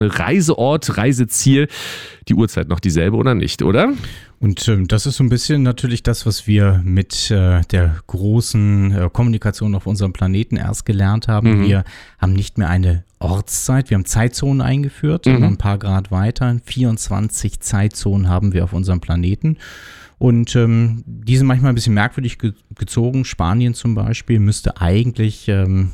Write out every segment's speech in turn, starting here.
Reiseort, Reiseziel, die Uhrzeit noch dieselbe oder nicht, oder? Und das ist so ein bisschen natürlich das, was wir mit der großen Kommunikation auf unserem Planeten erst gelernt haben. Wir haben nicht mehr eine Ortszeit, wir haben Zeitzonen eingeführt, ein paar Grad weiter. 24 Zeitzonen haben wir auf unserem Planeten. Und die sind manchmal ein bisschen merkwürdig gezogen. Spanien zum Beispiel müsste eigentlich,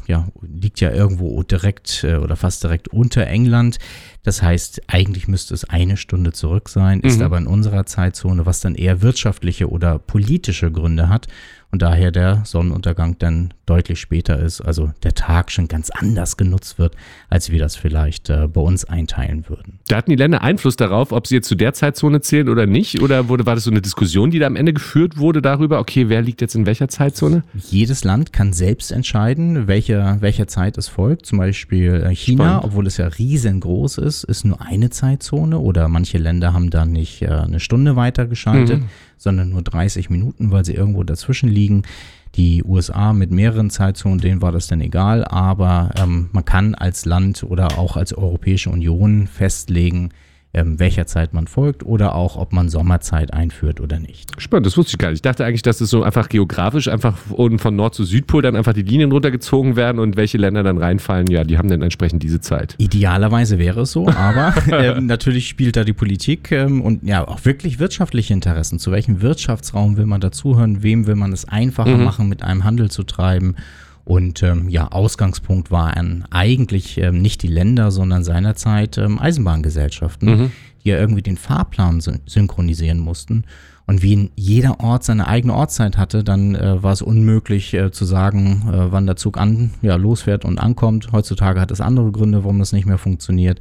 liegt ja irgendwo direkt oder fast direkt unter England. Das heißt, eigentlich müsste es eine Stunde zurück sein, ist aber in unserer Zeitzone, was dann eher wirtschaftliche oder politische Gründe hat. Und daher der Sonnenuntergang dann deutlich später ist, also der Tag schon ganz anders genutzt wird, als wir das vielleicht bei uns einteilen würden. Da hatten die Länder Einfluss darauf, ob sie jetzt zu der Zeitzone zählen oder nicht? Oder war das so eine Diskussion, die da am Ende geführt wurde darüber, okay, wer liegt jetzt in welcher Zeitzone? Jedes Land kann selbst entscheiden, welcher Zeit es folgt. Zum Beispiel China, spannend. Obwohl es ja riesengroß ist nur eine Zeitzone. Oder manche Länder haben da nicht eine Stunde weiter geschaltet, sondern nur 30 Minuten, weil sie irgendwo dazwischen liegen. Die USA mit mehreren Zeitzonen, denen war das dann egal, aber man kann als Land oder auch als Europäische Union festlegen, welcher Zeit man folgt oder auch, ob man Sommerzeit einführt oder nicht. Spannend, das wusste ich gar nicht. Ich dachte eigentlich, dass es so einfach geografisch einfach von Nord- zu Südpol dann einfach die Linien runtergezogen werden und welche Länder dann reinfallen, ja, die haben dann entsprechend diese Zeit. Idealerweise wäre es so, aber natürlich spielt da die Politik und ja auch wirklich wirtschaftliche Interessen. Zu welchem Wirtschaftsraum will man dazugehören? Wem will man es einfacher machen, mit einem Handel zu treiben? Und Ausgangspunkt waren eigentlich nicht die Länder, sondern seinerzeit Eisenbahngesellschaften, die ja irgendwie den Fahrplan synchronisieren mussten. Und wie jeder Ort seine eigene Ortszeit hatte, dann war es unmöglich zu sagen, wann der Zug losfährt und ankommt. Heutzutage hat es andere Gründe, warum das nicht mehr funktioniert.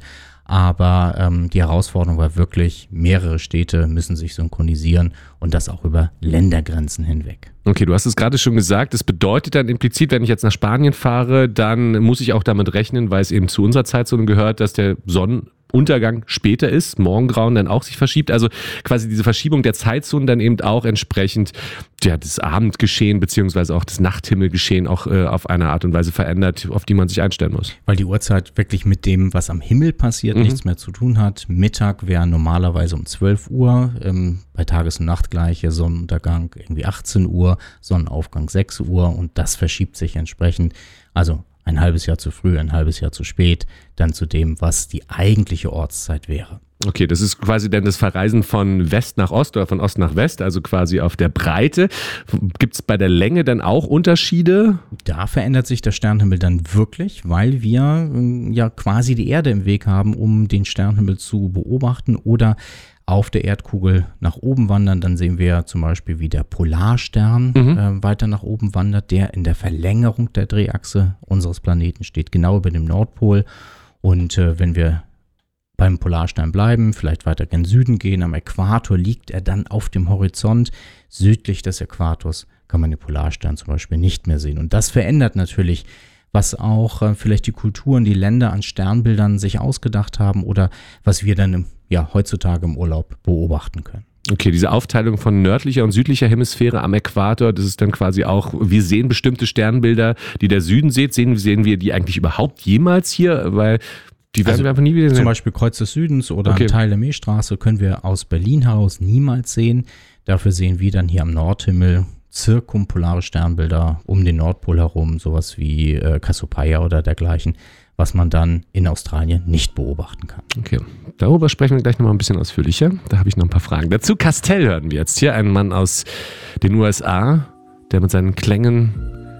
Aber die Herausforderung war wirklich, mehrere Städte müssen sich synchronisieren und das auch über Ländergrenzen hinweg. Okay, du hast es gerade schon gesagt, das bedeutet dann implizit, wenn ich jetzt nach Spanien fahre, dann muss ich auch damit rechnen, weil es eben zu unserer Zeitzone gehört, dass der Sonnenuntergang später ist, Morgengrauen dann auch sich verschiebt, also quasi diese Verschiebung der Zeitzonen dann eben auch entsprechend das Abendgeschehen beziehungsweise auch das Nachthimmelgeschehen auch auf eine Art und Weise verändert, auf die man sich einstellen muss. Weil die Uhrzeit wirklich mit dem, was am Himmel passiert, nichts mehr zu tun hat. Mittag wäre normalerweise um 12 Uhr, bei Tages- und Nachtgleiche, Sonnenuntergang irgendwie 18 Uhr, Sonnenaufgang 6 Uhr und das verschiebt sich entsprechend, also ein halbes Jahr zu früh, ein halbes Jahr zu spät, dann zu dem, was die eigentliche Ortszeit wäre. Okay, das ist quasi dann das Verreisen von West nach Ost oder von Ost nach West, also quasi auf der Breite. Gibt es bei der Länge dann auch Unterschiede? Da verändert sich der Sternenhimmel dann wirklich, weil wir ja quasi die Erde im Weg haben, um den Sternenhimmel zu beobachten oder auf der Erdkugel nach oben wandern. Dann sehen wir zum Beispiel, wie der Polarstern weiter nach oben wandert, der in der Verlängerung der Drehachse unseres Planeten steht, genau über dem Nordpol. Und wenn wir beim Polarstern bleiben, vielleicht weiter gen Süden gehen, am Äquator liegt er dann auf dem Horizont. Südlich des Äquators kann man den Polarstern zum Beispiel nicht mehr sehen. Und das verändert natürlich, was auch vielleicht die Kulturen, die Länder an Sternbildern sich ausgedacht haben oder was wir dann heutzutage im Urlaub beobachten können. Okay, diese Aufteilung von nördlicher und südlicher Hemisphäre am Äquator, das ist dann quasi auch, wir sehen bestimmte Sternbilder, die der Süden sieht. Sehen wir die eigentlich überhaupt jemals hier? Weil die werden wir einfach nie wieder sehen. Zum Beispiel Kreuz des Südens oder ein Teil der Milchstraße können wir aus Berlin heraus niemals sehen. Dafür sehen wir dann hier am Nordhimmel zirkumpolare Sternbilder um den Nordpol herum, sowas wie Cassiopeia oder dergleichen, was man dann in Australien nicht beobachten kann. Okay, darüber sprechen wir gleich nochmal ein bisschen ausführlicher. Da habe ich noch ein paar Fragen dazu. Castell hören wir jetzt hier, ein Mann aus den USA, der mit seinen Klängen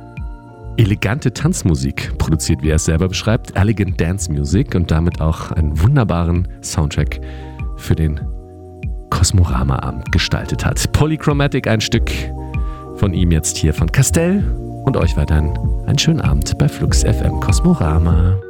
elegante Tanzmusik produziert, wie er es selber beschreibt, Elegant Dance Music und damit auch einen wunderbaren Soundtrack für den Kosmorama-Abend gestaltet hat. Polychromatic, ein Stück von ihm jetzt hier von Castell und euch weiterhin einen schönen Abend bei Flux FM Kosmorama.